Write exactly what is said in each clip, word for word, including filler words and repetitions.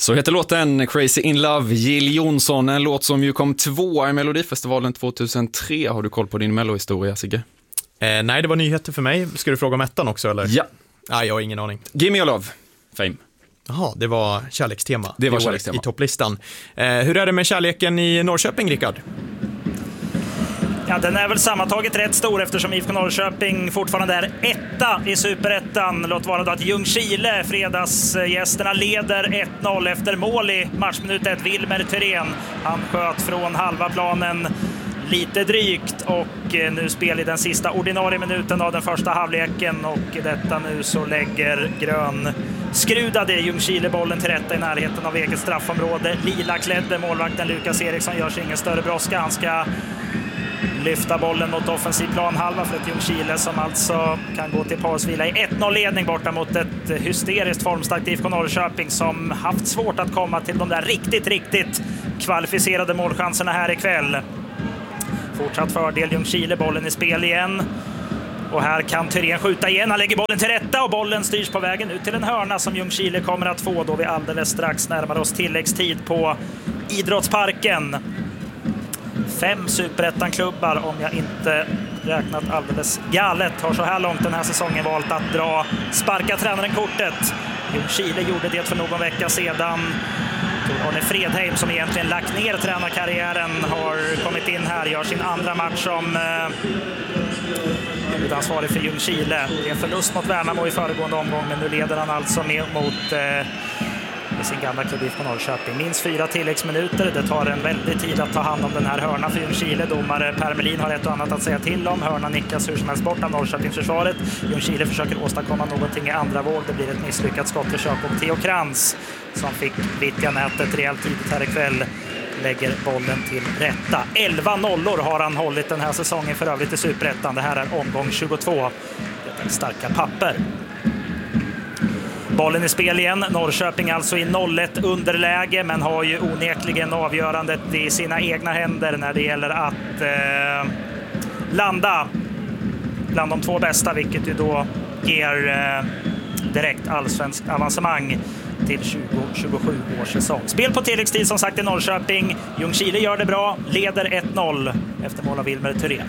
Så heter låten Crazy in Love, Jill Johnson, en låt som ju kom tvåa i Melodifestivalen tjugohundratre. Har du koll på din Mello-historia, Sigge? Eh, nej, det var nyheter för mig. Ska du fråga om ettan också, eller? Ja. Nej, jag har ingen aning. Give Me Your Love, Fame. Jaha, det var kärlekstema. Det var i kärlekstema. I topplistan. Eh, hur är det med kärleken i Norrköping, Rickard? Ja, den är väl sammantaget rätt stor eftersom I F K Norrköping fortfarande är etta i Superettan. Låt vara då att Ljungskile, fredagsgästerna, leder ett noll efter mål i matchminut ett. Wilmer Thyrén, han sköt från halva planen lite drygt och nu spel i den sista ordinarie minuten av den första halvleken, och detta nu så lägger grön skrudade Ljungskile bollen till rätta i närheten av eget straffområde. Lila klädde målvakten Lukas Eriksson gör sig ingen större brådska. Han ska lyfta bollen mot offensiv planhalva för ett Ljungskile som alltså kan gå till pausvila i ett noll-ledning borta mot ett hysteriskt formstarkt I F K Norrköping som haft svårt att komma till de där riktigt, riktigt kvalificerade målchanserna här ikväll. Fortsatt fördel Ljungskile, bollen i spel igen. Och här kan Thyrén skjuta igen, han lägger bollen till rätta och bollen styrs på vägen ut till en hörna som Ljungskile kommer att få då vi alldeles strax närmar oss tilläggstid på Idrottsparken. Fem Superettan-klubbar, om jag inte räknat alldeles galet, har så här långt den här säsongen valt att dra sparka tränaren-kortet. Ljungskile gjorde det för någon vecka sedan. Arne Fredheim, som egentligen lagt ner tränarkarriären, har kommit in här, gör sin andra match som eh, huvudansvarig för Ljungskile. Det är en förlust mot Värnamo i föregående omgång, men nu leder han alltså med mot eh, sin gamla klubb I F K Norrköping. Minst fyra tilläggsminuter. Det tar en väldigt tid att ta hand om den här hörna för Ljungskile. Domare Per Melin har ett och annat att säga till om. Hörnan nickas hur som helst bort av Norrköpingsförsvaret. Ljungskile försöker åstadkomma någonting i andra våg. Det blir ett misslyckat skottförsök och Theo Krantz, som fick vittja nätet rejält tidigt här ikväll, lägger bollen till rätta. elva nollor har han hållit den här säsongen för övrigt i Superettan. Det här är omgång tjugotvå. Det är starka papper. Bollen i spel igen. Norrköping alltså i noll ett underläge, men har ju onekligen avgörandet i sina egna händer när det gäller att eh, landa bland de två bästa, vilket ju då ger eh, direkt allsvensk avancemang till tjugo tjugosju års säsong. Spel på tilläggstid som sagt i Norrköping. Ljungskile gör det bra, leder ett noll efter mål av Wilmer Thyrén.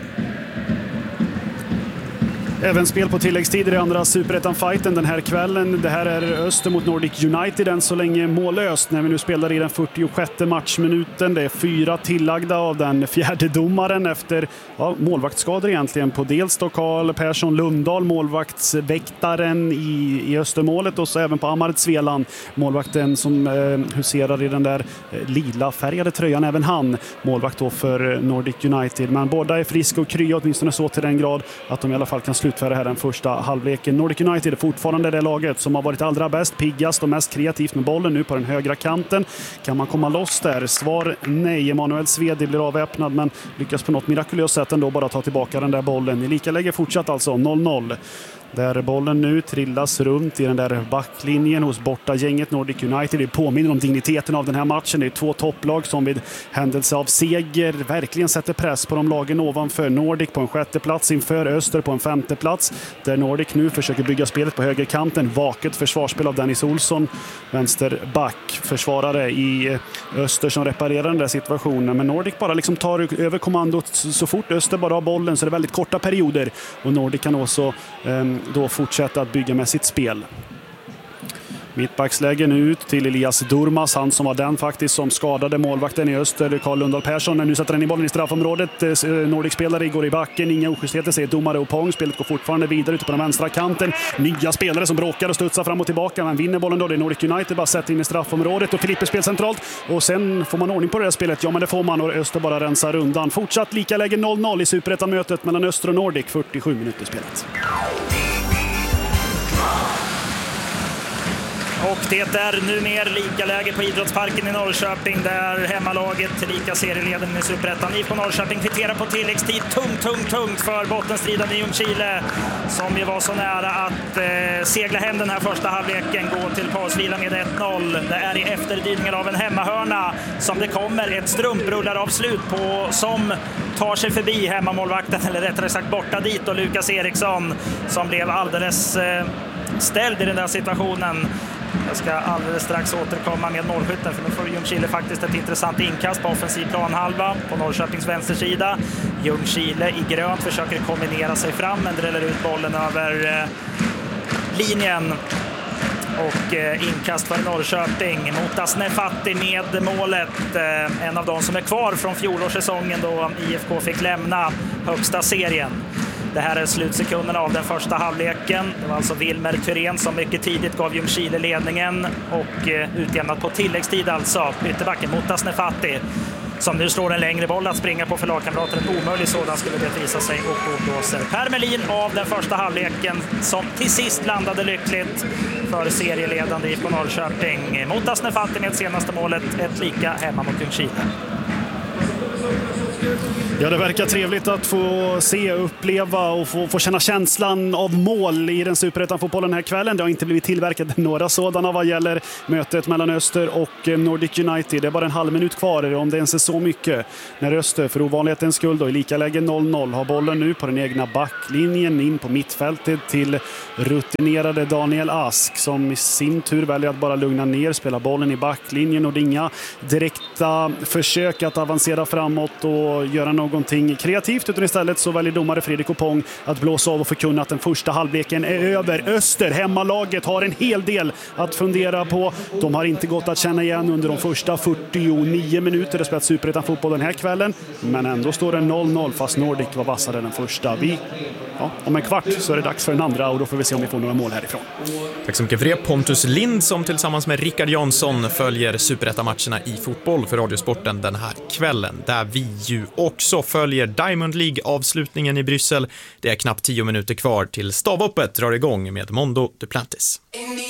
Även spel på tilläggstid i det andra Superettan-fighten den här kvällen. Det här är Öster mot Nordic United än så länge mållöst när vi nu spelar i den fyrtiosjätte matchminuten. Det är fyra tillagda av den fjärde domaren efter ja, målvaktsskador egentligen på dels då Karl Persson Lundahl, målvaktsväktaren i, i Östermålet, och så även på Amard Svelan, målvakten som eh, huserar i den där eh, lila färgade tröjan, även han målvakt då för Nordic United. Men båda är friska och krya, åtminstone så till den grad att de i alla fall kan slutföra här den första halvleken. Nordic United är fortfarande det laget som har varit allra bäst, piggast och mest kreativt med bollen nu på den högra kanten. Kan man komma loss där? Svar nej. Emanuel Svedi blir avväpnad men lyckas på något mirakulöst sätt ändå bara ta tillbaka den där bollen. I lika läge fortsatt alltså noll noll. Där bollen nu trillas runt i den där backlinjen hos bortagänget Nordic United. Det påminner om digniteten av den här matchen. Det är två topplag som vid händelse av seger verkligen sätter press på de lagen ovanför. Nordic på en sjätte plats inför Öster på en femte plats. Där Nordic nu försöker bygga spelet på högerkanten. Vaket försvarsspel av Dennis Olsson, vänsterback, försvarare i Öster som reparerar den där situationen. Men Nordic bara liksom tar över kommandot så fort Öster bara har bollen, så det är väldigt korta perioder. Och Nordic kan också um, då fortsätta att bygga med sitt spel. Mittbackslägen ut till Elias Durmas, han som var den faktiskt som skadade målvakten i Öster, Karl Lundahl Persson. Nu sätter den i bollen i straffområdet. Nordic-spelare går i backen, inga oskystheter, säger domare och Pong. Spelet går fortfarande vidare ute på den vänstra kanten. Nya spelare som bråkar och studsar fram och tillbaka. Man vinner bollen då, det är Nordic United, bara sätter in i straffområdet och Filippe spel centralt. Och sen får man ordning på det här spelet. Ja, men det får man, och Öster bara rensar undan. Fortsatt lika läge noll noll i Superettan-mötet mellan Öster och Nordic, fyrtiosju minuter spelet. Och det är nu mer lika läge på Idrottsparken i Norrköping, där hemmalaget lika serieledaren i Superettan I F K Norrköping kvitterar på tilläggstid. Tungt, tungt, tungt för bottenstriden i Ljungskile, som ju var så nära att eh, segla hem den här första halvleken, gå till pausvila med ett noll. Det är i efterdyningar av en hemmahörna som det kommer ett strumprullar-avslut på, som tar sig förbi hemmamålvakten, eller rättare sagt borta dit, och Lukas Eriksson som blev alldeles eh, ställd i den där situationen. Jag ska alldeles strax återkomma med målskytten, för nu får Ljungskile faktiskt ett intressant inkast på offensiv planhalva på Norrköpings vänstersida. Ljungskile i grönt försöker kombinera sig fram, men dräller ut bollen över eh, linjen. Och eh, inkast för Norrköping. Motas Nefati med målet. Eh, en av de som är kvar från fjolårssäsongen då I F K fick lämna högsta serien. Det här är slutsekunderna av den första halvleken. Det var alltså Wilmer Thyrén som mycket tidigt gav Ljungskile ledningen och eh, utjämnat på tilläggstid alltså. Ytterbacken Motas Nefati, som nu slår en längre boll att springa på för lagkamrater. En omöjlig sådan skulle det visa sig, och då blåser Per Melin av den första halvleken, som till sist landade lyckligt för serieledande I F K Norrköping. Motas Nefati med senaste målet, ett lika hemma mot Ljungskile. Ja, det verkar trevligt att få se, uppleva och få, få känna känslan av mål i den superettan-fotbollen den här kvällen. Det har inte blivit tillverkat några sådana vad gäller mötet mellan Öster och Nordic United. Det är bara en halv minut kvar, om det ens är så mycket, när Öster för ovanlighetens skull då i lika läge noll noll har bollen nu på den egna backlinjen in på mittfältet till rutinerade Daniel Ask, som i sin tur väljer att bara lugna ner, spela bollen i backlinjen, och det är inga direkta försök att avancera framåt och göra någonting kreativt, utan istället så väljer domare Fredrik Opong att blåsa av och förkunna att den första halvleken är över. Öster, hemmalaget, har en hel del att fundera på. De har inte gått att känna igen under de första fyrtionio minuter det spelat superettan fotboll den här kvällen, men ändå står det noll noll fast Nordic var vassare den första. Vi, ja, om en kvart så är det dags för den andra, och då får vi se om vi får några mål härifrån. Tack så mycket för det, Pontus Lind, som tillsammans med Rickard Jansson följer superettan-matcherna i fotboll för Radiosporten den här kvällen, där vi ju också följer Diamond League-avslutningen i Bryssel. Det är knappt tio minuter kvar till stavhoppet drar igång med Mondo Duplantis.